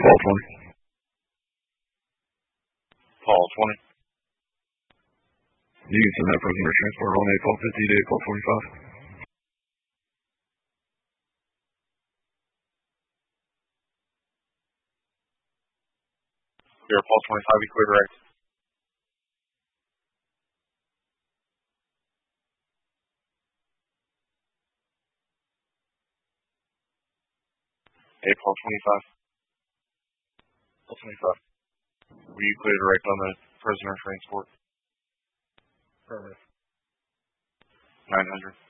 Paul 20. Paul 20. You can send that prisoner transport on 8 Paul 50 to 8 Paul 25. Here, Paul 25, be clear direct. Hey, Paul 25. Paul 25. Will you clear direct on the prisoner transport? Affirmative. 900.